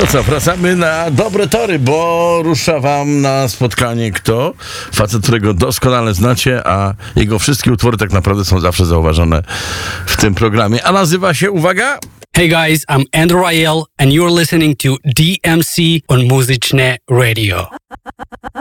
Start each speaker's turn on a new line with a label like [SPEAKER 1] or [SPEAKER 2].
[SPEAKER 1] To co, wracamy na dobre tory, bo rusza wam na spotkanie kto? Facet, którego doskonale znacie, a jego wszystkie utwory tak naprawdę są zawsze zauważone w tym programie. A nazywa się, uwaga...
[SPEAKER 2] Hey guys, I'm Andrew Rayel and you're listening to DMC on Muzyczne Radio.